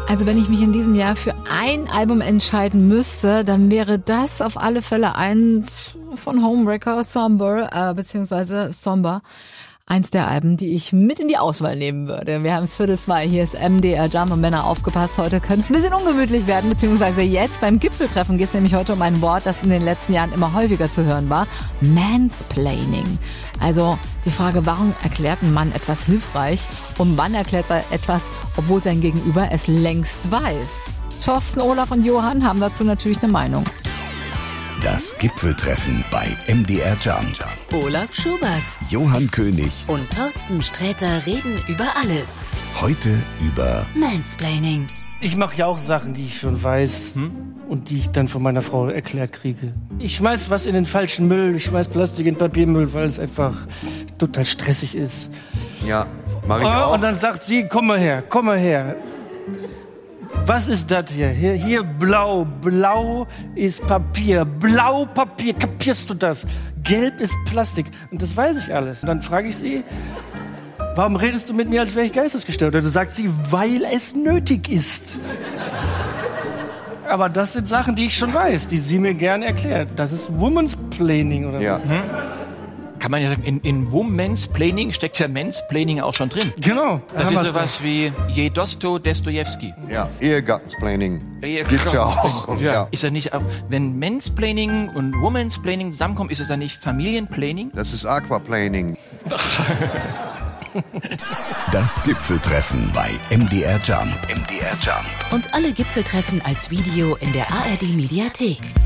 Also wenn ich mich in diesem Jahr für ein Album entscheiden müsste, dann wäre das auf alle Fälle eins von Homewrecker, beziehungsweise Somber. Eins der Alben, die ich mit in die Auswahl nehmen würde. Wir haben es 1:45, hier ist MDR Jump und Männer, aufgepasst, heute könnte es ein bisschen ungemütlich werden, beziehungsweise jetzt beim Gipfeltreffen geht es nämlich heute um ein Wort, das in den letzten Jahren immer häufiger zu hören war, Mansplaining. Also die Frage, warum erklärt ein Mann etwas hilfreich und wann erklärt er etwas, obwohl sein Gegenüber es längst weiß. Thorsten, Olaf und Johann haben dazu natürlich eine Meinung. Das Gipfeltreffen bei MDR Jump. Olaf Schubert, Johann König und Thorsten Sträter reden über alles. Heute über Mansplaining. Ich mache ja auch Sachen, die ich schon weiß und die ich dann von meiner Frau erklärt kriege. Ich schmeiß was in den falschen Müll, ich schmeiß Plastik in Papiermüll, weil es einfach total stressig ist. Ja, mach ich auch. Und dann sagt sie, komm mal her. Was ist das hier? Hier blau. Blau ist Papier. Blau Papier. Kapierst du das? Gelb ist Plastik. Und das weiß ich alles. Und dann frage ich sie, warum redest du mit mir, als wäre ich geistesgestört? Und dann sagt sie, weil es nötig ist. Aber das sind Sachen, die ich schon weiß, die sie mir gerne erklärt. Das ist Woman's Planning oder Ja. so. Kann man ja sagen, in Womansplaining steckt ja Mansplaining auch schon drin. Genau. Das ist sowas wie je Dostojewski. Ja, Ehegattensplaining. Ehe- Gibt's ja auch. Ja. Ist das nicht auch, wenn Mansplaining und Womansplaining zusammenkommen, ist es dann nicht Familienplaining? Das ist Aquaplaning. das Gipfeltreffen bei MDR Jump. MDR Jump. Und alle Gipfeltreffen als Video in der ARD Mediathek.